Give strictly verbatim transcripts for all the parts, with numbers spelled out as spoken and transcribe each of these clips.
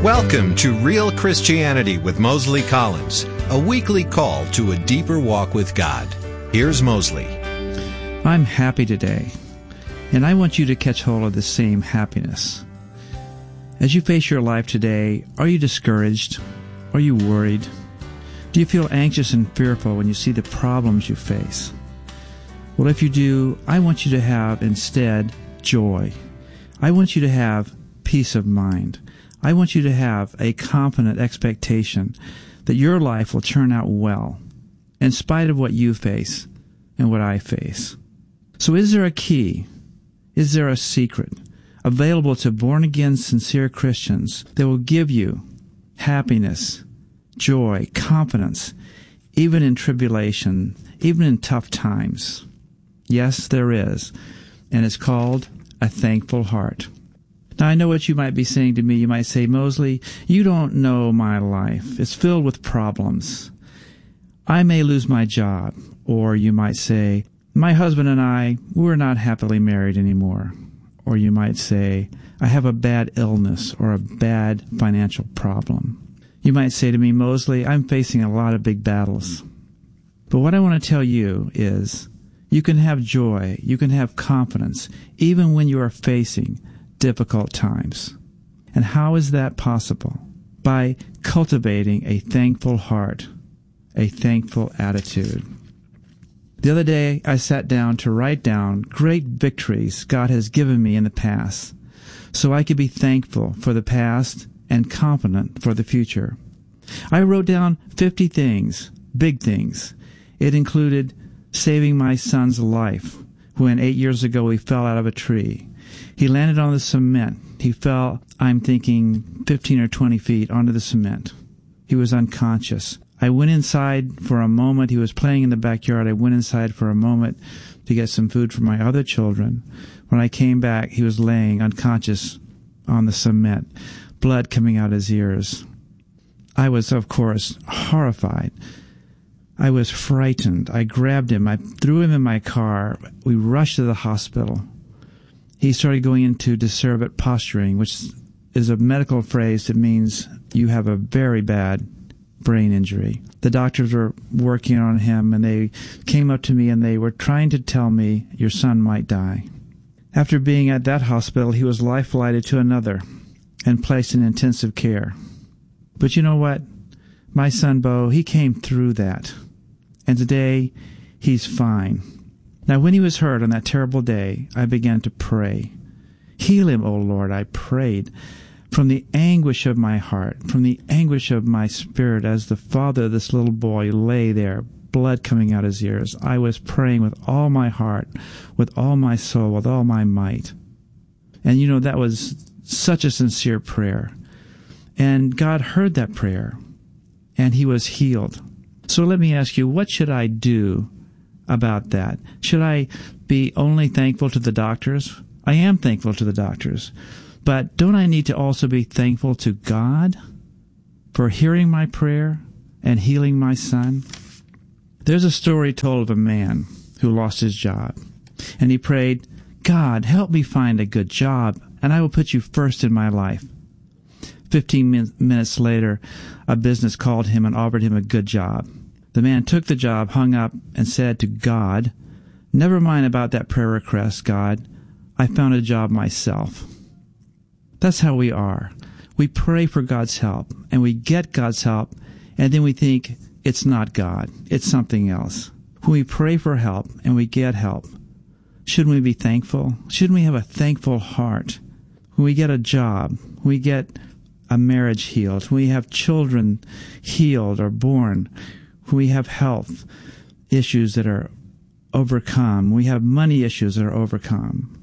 Welcome to Real Christianity with Mosley Collins, a weekly call to a deeper walk with God. Here's Mosley. I'm happy today, and I want you to catch hold of the same happiness. As you face your life today, are you discouraged? Are you worried? Do you feel anxious and fearful when you see the problems you face? Well, if you do, I want you to have instead joy. I want you to have peace of mind. I want you to have a confident expectation that your life will turn out well, in spite of what you face and what I face. So is there a key? Is there a secret available to born-again, sincere Christians that will give you happiness, joy, confidence, even in tribulation, even in tough times? Yes, there is, and it's called a thankful heart. Now, I know what you might be saying to me. You might say, Mosley, you don't know my life. It's filled with problems. I may lose my job. Or you might say, my husband and I, we're not happily married anymore. Or you might say, I have a bad illness or a bad financial problem. You might say to me, Mosley, I'm facing a lot of big battles. But what I want to tell you is, you can have joy, you can have confidence, even when you are facing difficult times. And how is that possible? By cultivating a thankful heart, a thankful attitude. The other day, I sat down to write down great victories God has given me in the past, so I could be thankful for the past and confident for the future. I wrote down fifty things, big things. It included saving my son's life when eight years ago he fell out of a tree. He landed on the cement. He fell, I'm thinking, fifteen or twenty feet onto the cement. He was unconscious. I went inside for a moment. He was playing in the backyard. I went inside for a moment to get some food for my other children. When I came back, he was laying unconscious on the cement, blood coming out his ears. I was, of course, horrified. I was frightened. I grabbed him. I threw him in my car. We rushed to the hospital. He started going into decerebral posturing, which is a medical phrase that means you have a very bad brain injury. The doctors were working on him, and they came up to me, and they were trying to tell me, your son might die. After being at that hospital, he was life-flighted to another and placed in intensive care. But you know what? My son, Bo, he came through that. And today, he's fine. Now, when he was hurt on that terrible day, I began to pray. Heal him, O Lord, I prayed. From the anguish of my heart, from the anguish of my spirit, as the father of this little boy lay there, blood coming out his ears, I was praying with all my heart, with all my soul, with all my might. And you know, that was such a sincere prayer. And God heard that prayer, and he was healed. So let me ask you, what should I do about that? Should I be only thankful to the doctors? I am thankful to the doctors. But don't I need to also be thankful to God for hearing my prayer and healing my son? There's a story told of a man who lost his job. And he prayed, God, help me find a good job, and I will put you first in my life. Fifteen min- minutes later, a business called him and offered him a good job. The man took the job, hung up, and said to God, never mind about that prayer request, God. I found a job myself. That's how we are. We pray for God's help, and we get God's help, and then we think it's not God. It's something else. When we pray for help and we get help, shouldn't we be thankful? Shouldn't we have a thankful heart? When we get a job, when we get a marriage healed, when we have children healed or born, when we have health issues that are overcome, when we have money issues that are overcome,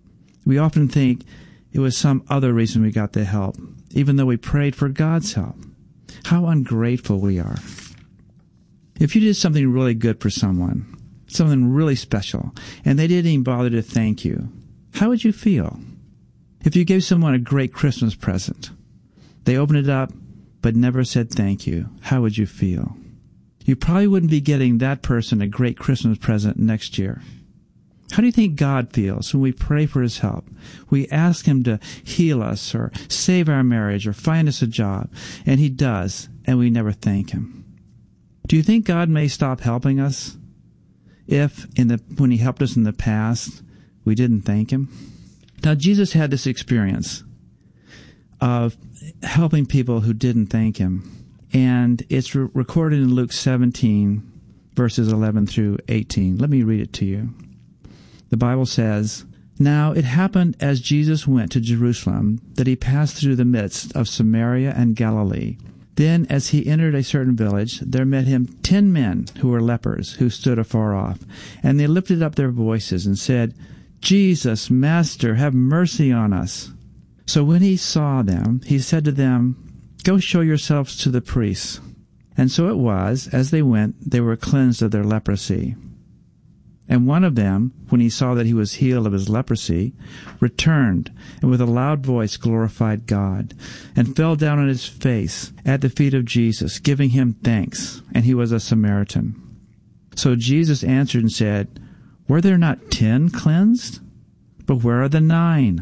we often think it was some other reason we got the help, even though we prayed for God's help. How ungrateful we are. If you did something really good for someone, something really special, and they didn't even bother to thank you, how would you feel? If you gave someone a great Christmas present, they opened it up but never said thank you, how would you feel? You probably wouldn't be getting that person a great Christmas present next year. How do you think God feels when we pray for his help? We ask him to heal us or save our marriage or find us a job, and he does, and we never thank him. Do you think God may stop helping us if, in the when he helped us in the past, we didn't thank him? Now, Jesus had this experience of helping people who didn't thank him, and it's re- recorded in Luke seventeen, verses eleven through eighteen. Let me read it to you. The Bible says, "Now it happened as Jesus went to Jerusalem that he passed through the midst of Samaria and Galilee. Then as he entered a certain village, there met him ten men who were lepers, who stood afar off. And they lifted up their voices and said, 'Jesus, Master, have mercy on us.' So when he saw them, he said to them, 'Go show yourselves to the priests.' And so it was, as they went, they were cleansed of their leprosy. And one of them, when he saw that he was healed of his leprosy, returned, and with a loud voice glorified God, and fell down on his face at the feet of Jesus, giving him thanks. And he was a Samaritan. So Jesus answered and said, 'Were there not ten cleansed? But where are the nine?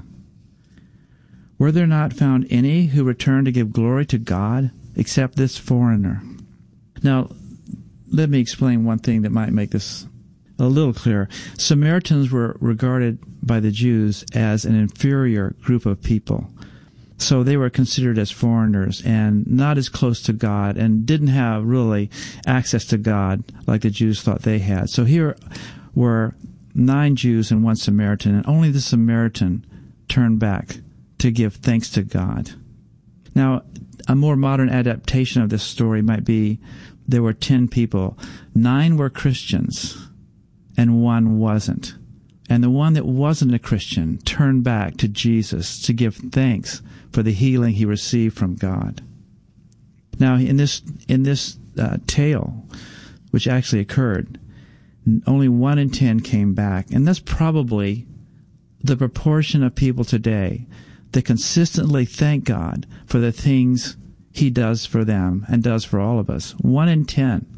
Were there not found any who returned to give glory to God, except this foreigner?'" Now, let me explain one thing that might make this a little clearer. Samaritans were regarded by the Jews as an inferior group of people. So they were considered as foreigners and not as close to God and didn't have really access to God like the Jews thought they had. So here were nine Jews and one Samaritan, and only the Samaritan turned back to give thanks to God. Now, a more modern adaptation of this story might be there were ten people. Nine were Christians, and one wasn't. And the one that wasn't a Christian turned back to Jesus to give thanks for the healing he received from God. Now, in this in this uh, tale, which actually occurred, only one in ten came back. And that's probably the proportion of people today that consistently thank God for the things he does for them and does for all of us. One in ten.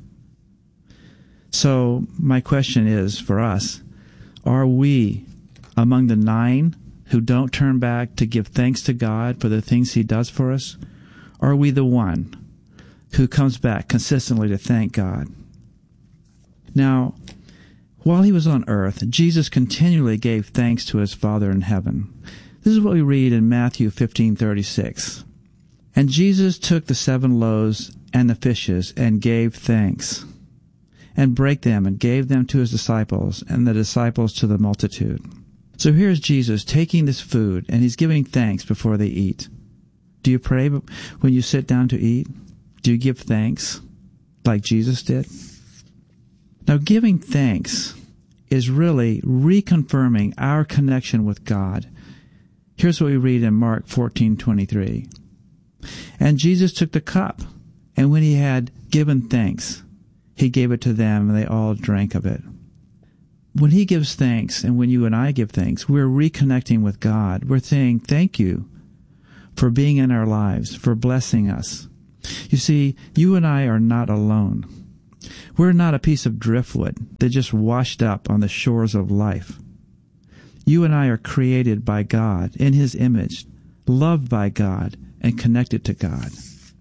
So my question is for us, are we among the nine who don't turn back to give thanks to God for the things he does for us? Or are we the one who comes back consistently to thank God? Now, while he was on earth, Jesus continually gave thanks to his Father in heaven. This is what we read in Matthew fifteen thirty-six. "And Jesus took the seven loaves and the fishes and gave thanks, and brake them and gave them to his disciples, and the disciples to the multitude." So here's Jesus taking this food, and he's giving thanks before they eat. Do you pray when you sit down to eat? Do you give thanks like Jesus did? Now, giving thanks is really reconfirming our connection with God. Here's what we read in Mark fourteen twenty-three. "And Jesus took the cup, and when he had given thanks, he gave it to them, and they all drank of it." When he gives thanks, and when you and I give thanks, we're reconnecting with God. We're saying, thank you for being in our lives, for blessing us. You see, you and I are not alone. We're not a piece of driftwood that just washed up on the shores of life. You and I are created by God in his image, loved by God, and connected to God.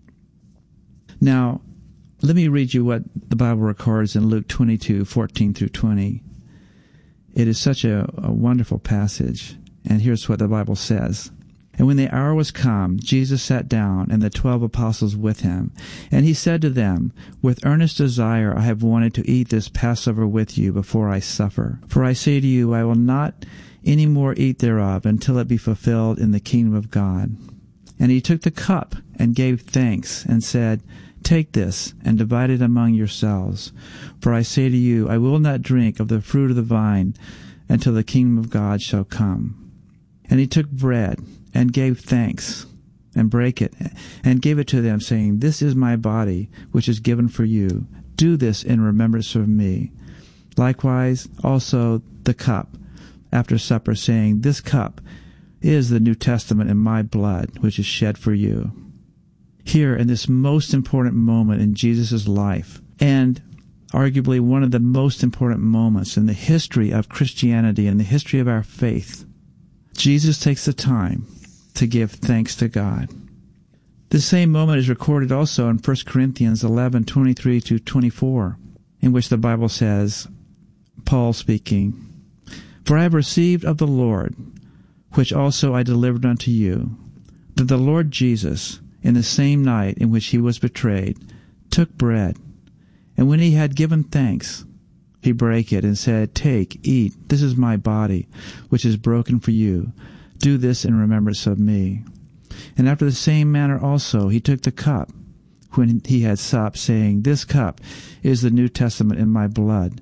Now, let me read you what the Bible records in Luke twenty-two fourteen through twenty. It is such a, a wonderful passage, and here's what the Bible says. "And when the hour was come, Jesus sat down, and the twelve apostles with him. And he said to them, With earnest desire I have wanted to eat this Passover with you before I suffer. For I say to you, I will not any more eat thereof until it be fulfilled in the kingdom of God. And he took the cup, and gave thanks, and said, Take this, and divide it among yourselves. For I say to you, I will not drink of the fruit of the vine until the kingdom of God shall come. And he took bread, and gave thanks, and brake it, and gave it to them, saying, This is my body, which is given for you. Do this in remembrance of me. Likewise also the cup, after supper, saying, This cup is the New Testament in my blood, which is shed for you. Here, in this most important moment in Jesus' life, and arguably one of the most important moments in the history of Christianity and the history of our faith. Jesus takes the time to give thanks to God. The same moment is recorded also in First Corinthians eleven, twenty-three to twenty-four, in which the Bible says, Paul speaking, "For I have received of the Lord, which also I delivered unto you, that the Lord Jesus, in the same night in which he was betrayed, took bread, and when he had given thanks, he brake it, and said, Take, eat, this is my body, which is broken for you. Do this in remembrance of me. And after the same manner also he took the cup, when he had supped, saying, This cup is the New Testament in my blood.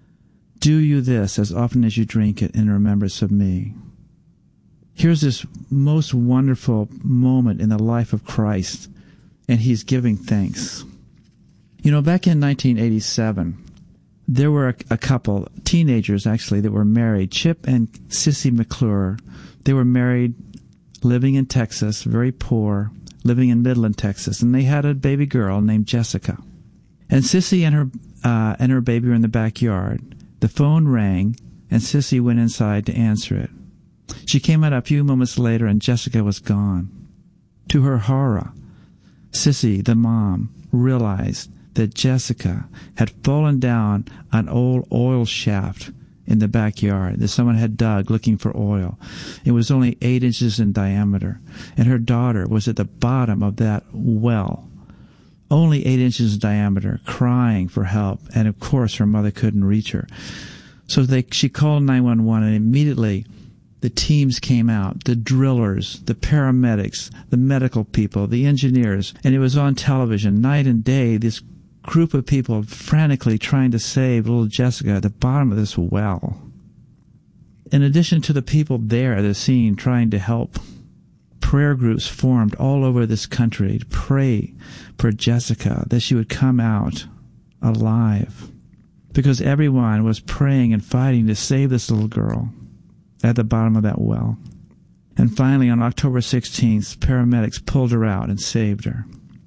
Do you this as often as you drink it in remembrance of me." Here's this most wonderful moment in the life of Christ, and he's giving thanks. You know, back in nineteen eighty-seven, there were a, a couple, teenagers actually, that were married, Chip and Sissy McClure. They were married, living in Texas, very poor, living in Midland, Texas, and they had a baby girl named Jessica. And Sissy and her uh, and her baby were in the backyard. The phone rang, and Sissy went inside to answer it. She came out a few moments later, and Jessica was gone. To her horror, Sissy, the mom, realized that Jessica had fallen down an old oil shaft in the backyard that someone had dug looking for oil. It was only eight inches in diameter, and her daughter was at the bottom of that well, only eight inches in diameter, crying for help, and of course her mother couldn't reach her. So they, she called nine one one, and immediately the teams came out, the drillers, the paramedics, the medical people, the engineers, and it was on television night and day, this group of people frantically trying to save little Jessica at the bottom of this well. In addition to the people there at the scene trying to help, prayer groups formed all over this country to pray for Jessica, that she would come out alive, because everyone was praying and fighting to save this little girl at the bottom of that well. And finally, on October sixteenth, paramedics pulled her out and saved her.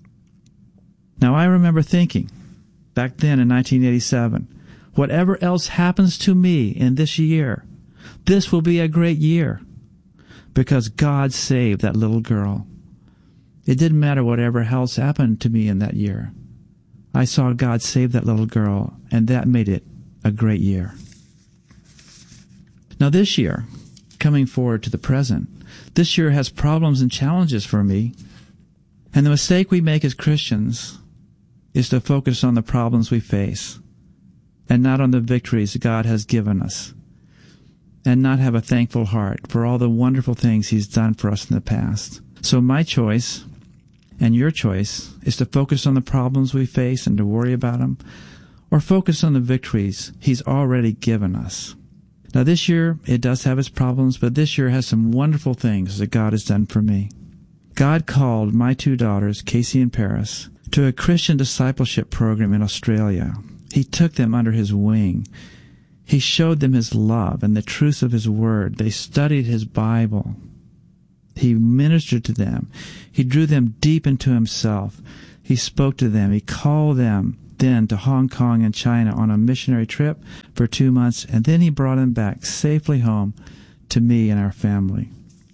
Now, I remember thinking, back then in nineteen eighty-seven, whatever else happens to me in this year, this will be a great year, because God saved that little girl. It didn't matter whatever else happened to me in that year. I saw God save that little girl, and that made it a great year. Now this year, coming forward to the present, this year has problems and challenges for me. And the mistake we make as Christians is to focus on the problems we face and not on the victories God has given us, and not have a thankful heart for all the wonderful things He's done for us in the past. So my choice, and your choice, is to focus on the problems we face and to worry about them, or focus on the victories He's already given us. Now this year, it does have its problems, but this year has some wonderful things that God has done for me. God called my two daughters, Casey and Paris, to a Christian discipleship program in Australia. He took them under His wing. He showed them His love and the truths of His Word. They studied His Bible. He ministered to them. He drew them deep into Himself. He spoke to them. He called them then to Hong Kong and China on a missionary trip for two months, and then He brought them back safely home to me and our family.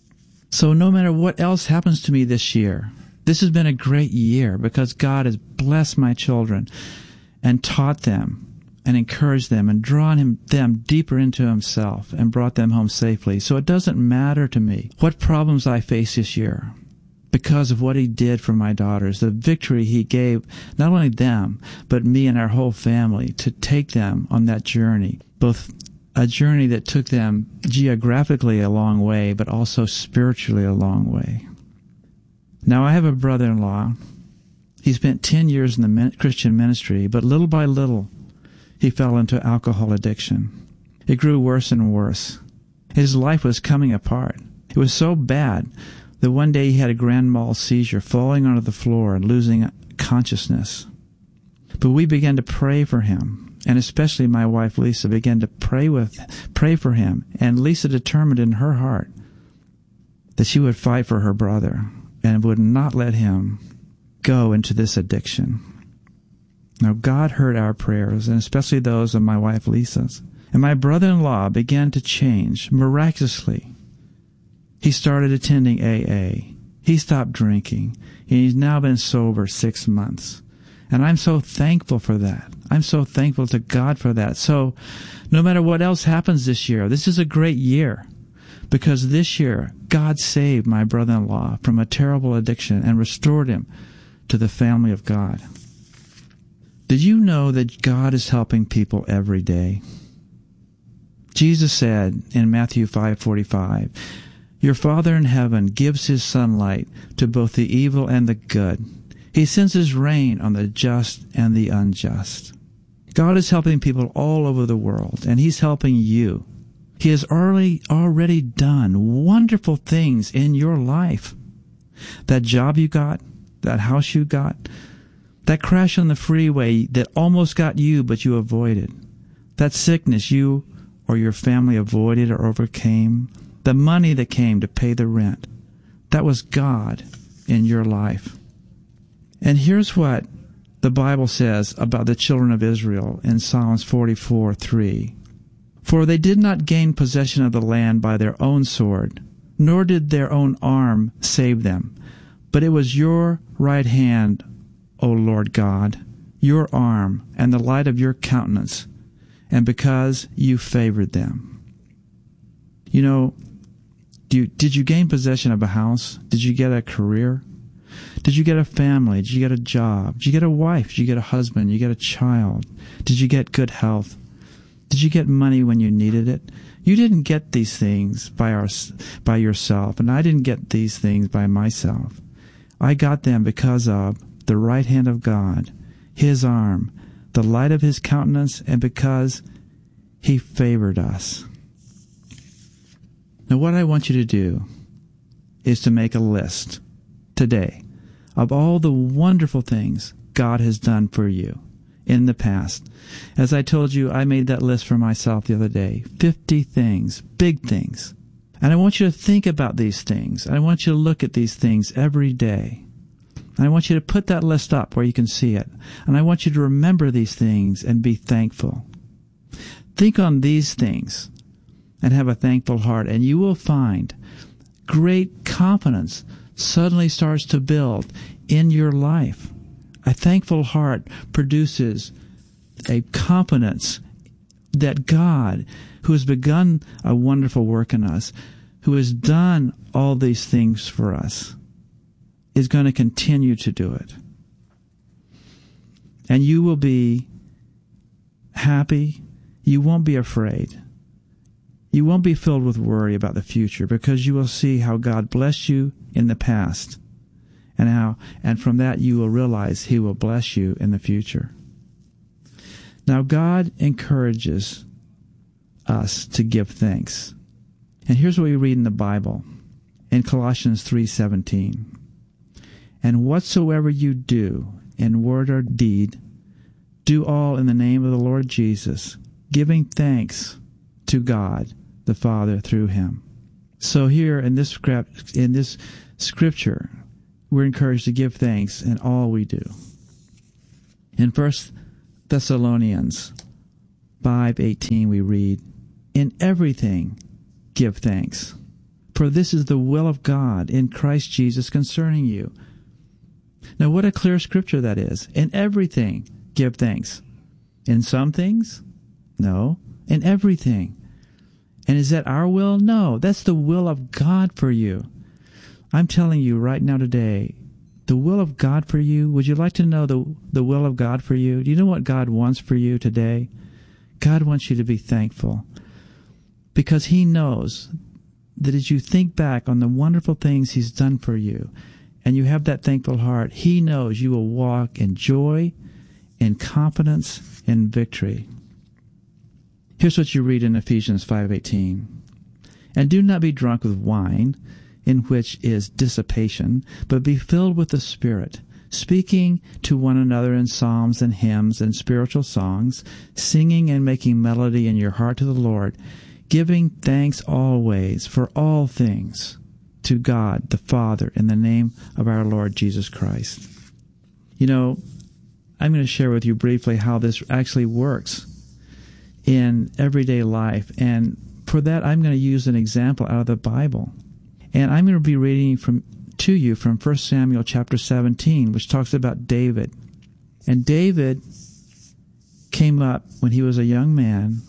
So no matter what else happens to me this year, this has been a great year because God has blessed my children and taught them and encouraged them and drawn him, them deeper into Himself and brought them home safely. So it doesn't matter to me what problems I face this year because of what He did for my daughters, the victory He gave not only them, but me and our whole family to take them on that journey, both a journey that took them geographically a long way, but also spiritually a long way. Now, I have a brother-in-law. He spent ten years in the Christian ministry, but little by little, he fell into alcohol addiction. It grew worse and worse. His life was coming apart. It was so bad that one day he had a grand mal seizure, falling onto the floor and losing consciousness. But we began to pray for him, and especially my wife Lisa began to pray with, pray for him. And Lisa determined in her heart that she would fight for her brother and would not let him go into this addiction. Now, God heard our prayers, and especially those of my wife Lisa's. And my brother-in-law began to change miraculously. He started attending A A. He stopped drinking, and he's now been sober six months. And I'm so thankful for that. I'm so thankful to God for that. So no matter what else happens this year, this is a great year, because this year God saved my brother-in-law from a terrible addiction and restored him to the family of God. Did you know that God is helping people every day? Jesus said in Matthew five forty-five, "Your Father in heaven gives his sunlight to both the evil and the good. He sends his rain on the just and the unjust." God is helping people all over the world, and he's helping you. He has already, already done wonderful things in your life. That job you got, that house you got, that crash on the freeway that almost got you but you avoided, that sickness you or your family avoided or overcame, the money that came to pay the rent, that was God in your life. And here's what the Bible says about the children of Israel in Psalms forty-four three. "For they did not gain possession of the land by their own sword, nor did their own arm save them. But it was your right hand, O Lord God, your arm, and the light of your countenance, and because you favored them." You know, do you, did you gain possession of a house? Did you get a career? Did you get a family? Did you get a job? Did you get a wife? Did you get a husband? Did you get a child? Did you get good health? Did you get money when you needed it? You didn't get these things by our, by yourself, and I didn't get these things by myself. I got them because of the right hand of God, his arm, the light of his countenance, and because he favored us. Now, what I want you to do is to make a list today of all the wonderful things God has done for you in the past. As I told you, I made that list for myself the other day. fifty things, big things. And I want you to think about these things. I want you to look at these things every day. And I want you to put that list up where you can see it. And I want you to remember these things and be thankful. Think on these things and have a thankful heart, and you will find great confidence suddenly starts to build in your life. A thankful heart produces a confidence that God, who has begun a wonderful work in us, who has done all these things for us, is going to continue to do it. And you will be happy. You won't be afraid. You won't be filled with worry about the future, because you will see how God blessed you in the past, and how, and from that you will realize he will bless you in the future. Now, God encourages us to give thanks. And here's what we read in the Bible in Colossians three seventeen. "And whatsoever you do in word or deed, do all in the name of the Lord Jesus, giving thanks to God the Father through him." So here in this script, in this scripture, we're encouraged to give thanks in all we do. In First Thessalonians five eighteen we read, "In everything give thanks, for this is the will of God in Christ Jesus concerning you." Now, what a clear scripture that is. In everything give thanks. In some things? No. In everything. And is that our will? No. That's the will of God for you. I'm telling you right now today, the will of God for you, would you like to know the, the will of God for you? Do you know what God wants for you today? God wants you to be thankful, because he knows that as you think back on the wonderful things he's done for you, and you have that thankful heart, he knows you will walk in joy, in confidence, in victory. Here's what you read in Ephesians five eighteen. "And do not be drunk with wine, in which is dissipation, but be filled with the Spirit, speaking to one another in psalms and hymns and spiritual songs, singing and making melody in your heart to the Lord, giving thanks always for all things to God the Father in the name of our Lord Jesus Christ." You know, I'm going to share with you briefly how this actually works in everyday life. And for that, I'm going to use an example out of the Bible. And I'm going to be reading from to you from First Samuel chapter seventeen, which talks about David. And David came up when he was a young man,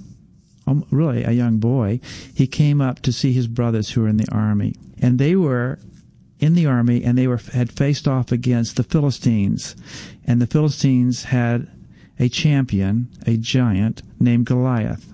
really a young boy. He came up to see his brothers who were in the army. And they were in the army, and they were had faced off against the Philistines. And the Philistines had a champion, a giant, named Goliath.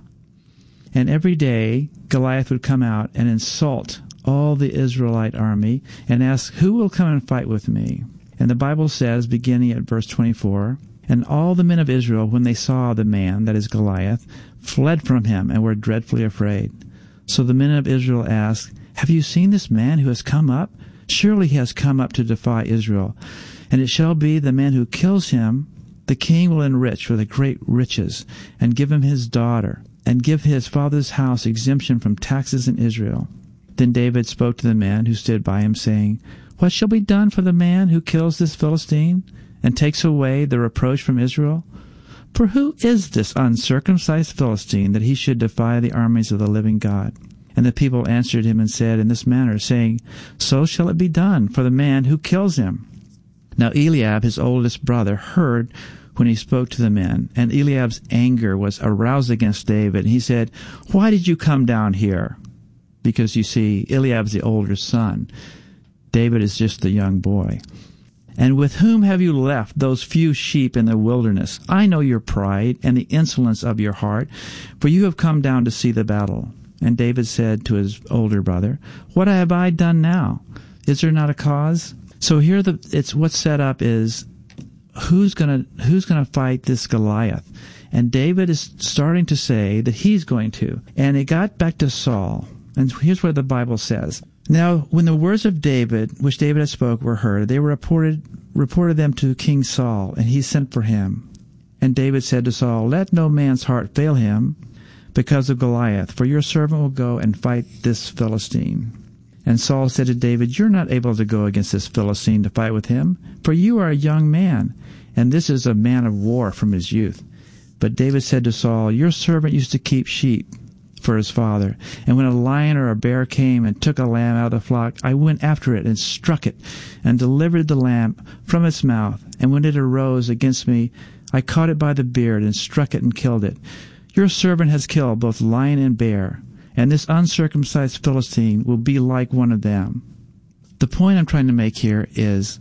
And every day, Goliath would come out and insult all the Israelite army and ask, who will come and fight with me? And the Bible says, beginning at verse twenty-four, and all the men of Israel, when they saw the man, that is Goliath, fled from him and were dreadfully afraid. So the men of Israel asked, have you seen this man who has come up? Surely he has come up to defy Israel. And it shall be, the man who kills him, the king will enrich with great riches, and give him his daughter, and give his father's house exemption from taxes in Israel. Then David spoke to the men who stood by him, saying, what shall be done for the man who kills this Philistine, and takes away the reproach from Israel? For who is this uncircumcised Philistine, that he should defy the armies of the living God? And the people answered him and said in this manner, saying, so shall it be done for the man who kills him. Now Eliab, his oldest brother, heard when he spoke to the men, and Eliab's anger was aroused against David. And he said, why did you come down here? Because you see, Eliab's the older son. David is just the young boy. And with whom have you left those few sheep in the wilderness? I know your pride and the insolence of your heart, for you have come down to see the battle. And David said to his older brother, what have I done now? Is there not a cause? So here the it's what's set up is who's gonna who's gonna fight this Goliath? And David is starting to say that he's going to. And it got back to Saul. And here's what the Bible says. Now, when the words of David, which David had spoke, were heard, they were reported reported them to King Saul, and he sent for him. And David said to Saul, let no man's heart fail him because of Goliath, for your servant will go and fight this Philistine. And Saul said to David, you're not able to go against this Philistine to fight with him, for you are a young man, and this is a man of war from his youth. But David said to Saul, your servant used to keep sheep for his father, and when a lion or a bear came and took a lamb out of the flock, I went after it and struck it, and delivered the lamb from its mouth. And when it arose against me, I caught it by the beard and struck it and killed it. Your servant has killed both lion and bear, and this uncircumcised Philistine will be like one of them. The point I'm trying to make here is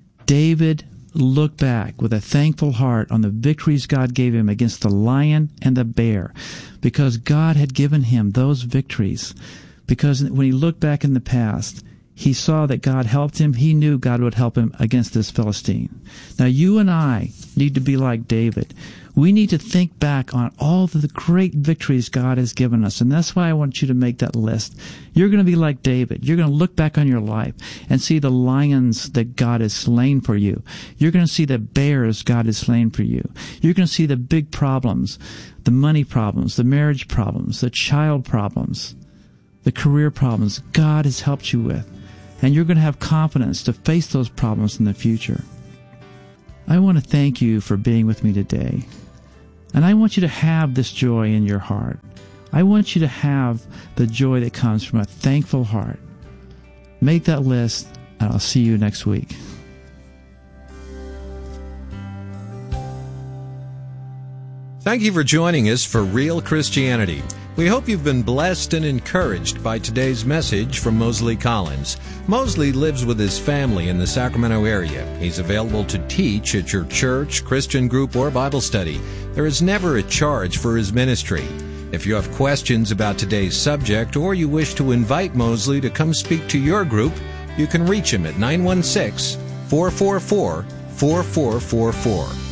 David looked back with a thankful heart on the victories God gave him against the lion and the bear, because God had given him those victories. Because when he looked back in the past, he saw that God helped him. He knew God would help him against this Philistine. Now you and I need to be like David. We need to think back on all the great victories God has given us. And that's why I want you to make that list. You're going to be like David. You're going to look back on your life and see the lions that God has slain for you. You're going to see the bears God has slain for you. You're going to see the big problems, the money problems, the marriage problems, the child problems, the career problems God has helped you with. And you're going to have confidence to face those problems in the future. I want to thank you for being with me today. And I want you to have this joy in your heart. I want you to have the joy that comes from a thankful heart. Make that list, and I'll see you next week. Thank you for joining us for Real Christianity. We hope you've been blessed and encouraged by today's message from Mosley Collins. Mosley lives with his family in the Sacramento area. He's available to teach at your church, Christian group, or Bible study. There is never a charge for his ministry. If you have questions about today's subject, or you wish to invite Mosley to come speak to your group, you can reach him at nine one six, four four four, four four four four.